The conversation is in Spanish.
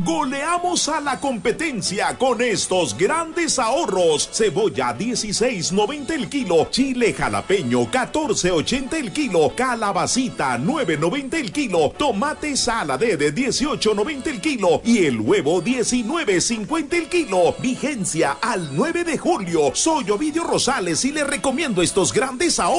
Goleamos a la competencia con estos grandes ahorros. Cebolla 16.90 el kilo, chile jalapeño 14.80 el kilo, calabacita 9.90 el kilo, tomate saladé de 18.90 el kilo y el huevo 19.50 el kilo. Vigencia al 9 de julio. Soy Ovidio Rosales y le recomiendo estos grandes ahorros.